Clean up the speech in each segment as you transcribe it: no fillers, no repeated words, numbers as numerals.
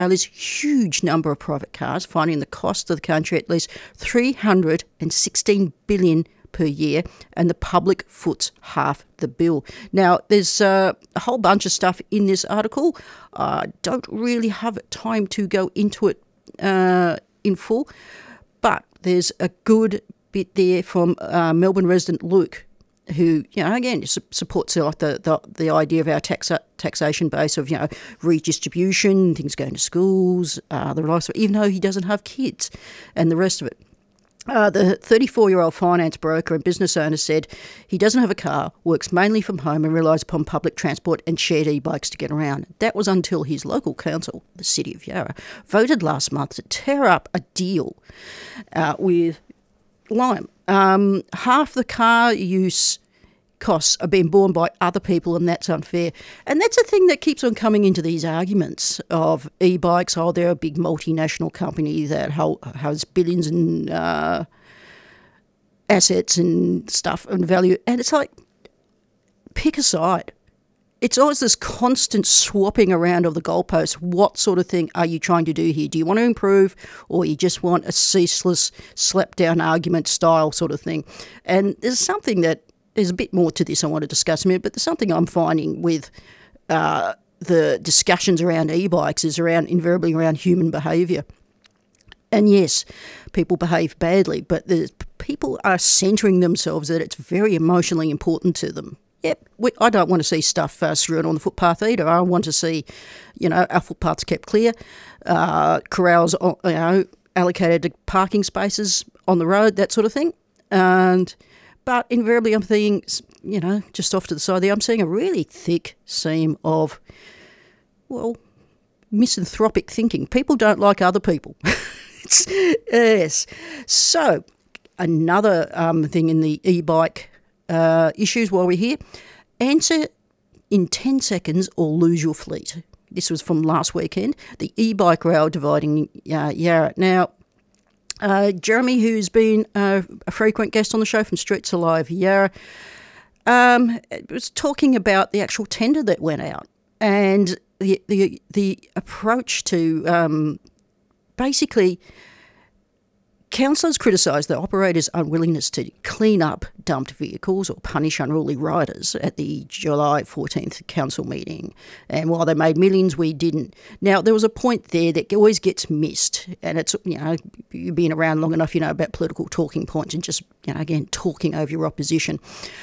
this huge number of private cars, finding the cost of the country at least $316 billion per year, and the public foots half the bill. Now, there's a whole bunch of stuff in this article. I don't really have time to go into it in full, but there's a good bit there from Melbourne resident Luke, who, again, supports the idea of our taxation base of, redistribution, things going to schools, the rest of it, even though he doesn't have kids and the rest of it. The 34-year-old finance broker and business owner said he doesn't have a car, works mainly from home and relies upon public transport and shared e-bikes to get around. That was until his local council, the City of Yarra, voted last month to tear up a deal with Lime. Half the car use costs are being borne by other people, and that's unfair. And that's a thing that keeps on coming into these arguments of e-bikes. Oh, they're a big multinational company that has billions in assets and stuff and value. And it's like, pick a side. It's always this constant swapping around of the goalposts. What sort of thing are you trying to do here? Do you want to improve, or you just want a ceaseless slap-down argument style sort of thing? And there's something that there's a bit more to this I want to discuss in a minute, but there's something I'm finding with the discussions around e-bikes is invariably around human behaviour. And yes, people behave badly, but people are centering themselves that it's very emotionally important to them. Yep, I don't want to see stuff strewn on the footpath either. I want to see, our footpaths kept clear, corrals, allocated to parking spaces on the road, that sort of thing. But invariably I'm seeing, just off to the side there, I'm seeing a really thick seam of, misanthropic thinking. People don't like other people. Yes. So, another thing in the e-bike issues while we're here. Answer in 10 seconds or lose your fleet. This was from last weekend. The e-bike rail dividing Yarra. Now, Jeremy, who's been a frequent guest on the show from Streets Alive Yarra, was talking about the actual tender that went out and the approach to basically councillors criticised the operators' unwillingness to clean up dumped vehicles or punish unruly riders at the July 14th council meeting. And while they made millions, we didn't. Now, there was a point there that always gets missed. And it's, you've been around long enough, about political talking points and just, again, talking over your opposition.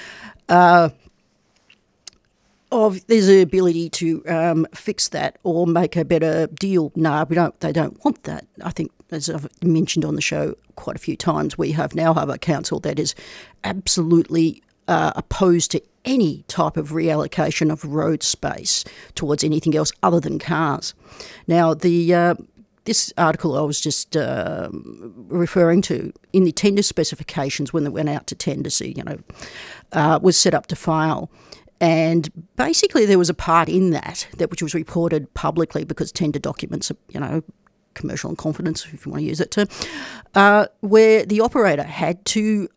There's the ability to fix that or make a better deal. No, they don't want that. I think, as I've mentioned on the show quite a few times, we now have a council that is absolutely opposed to any type of reallocation of road space towards anything else other than cars. Now, this article I was just referring to, in the tender specifications when they went out to tender, was set up to file. And basically there was a part in that which was reported publicly because tender documents are, commercial in confidence, if you want to use that term, where the operator had to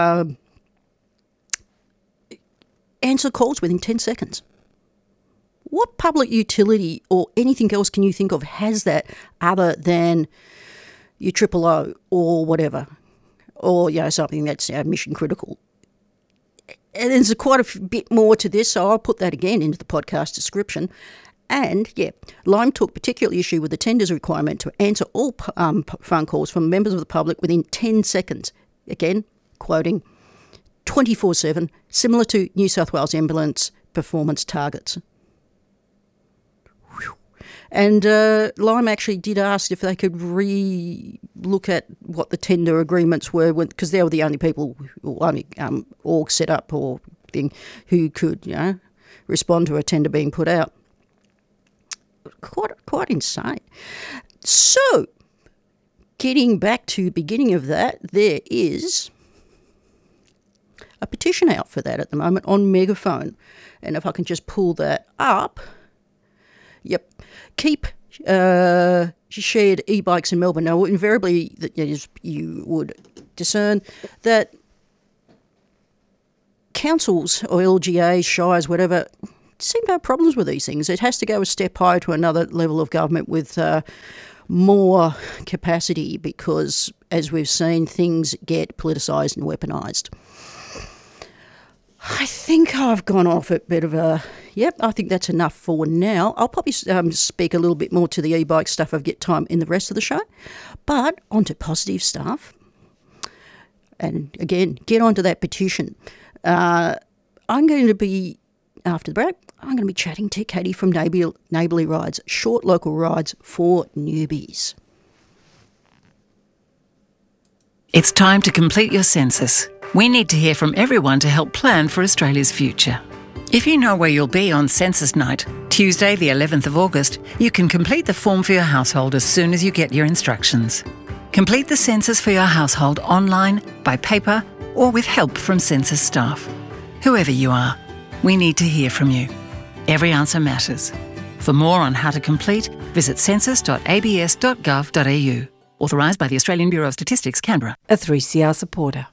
answer calls within 10 seconds. What public utility or anything else can you think of has that other than your Triple O or whatever, or something that's mission critical? And there's quite a bit more to this, so I'll put that again into the podcast description. And, Lime took particular issue with the tender's requirement to answer all phone calls from members of the public within 10 seconds. Again, quoting, 24/7, similar to New South Wales ambulance performance targets. Whew. And Lime actually did ask if they could look at what the tender agreements were, because they were the only people, or only org set up or thing, who could, respond to a tender being put out. Quite insane. So, getting back to the beginning of that, there is a petition out for that at the moment on Megaphone. And if I can just pull that up. Yep. Keep shared e-bikes in Melbourne. Now, invariably, you would discern that councils or LGAs, shires, whatever, seem to have problems with these things. It has to go a step higher to another level of government with more capacity because, as we've seen, things get politicised and weaponised. I think I've gone off a bit of a... Yep, I think that's enough for now. I'll probably speak a little bit more to the e-bike stuff if I get time in the rest of the show. But on to positive stuff. And again, get onto that petition. I'm going to be, after the break, I'm going to be chatting to Katie from Neighbourly Rides, short local rides for newbies. It's time to complete your census. We need to hear from everyone to help plan for Australia's future. If you know where you'll be on Census Night, Tuesday the 11th of August, you can complete the form for your household as soon as you get your instructions. Complete the census for your household online, by paper, or with help from census staff. Whoever you are, we need to hear from you. Every answer matters. For more on how to complete, visit census.abs.gov.au. Authorised by the Australian Bureau of Statistics, Canberra. A 3CR supporter.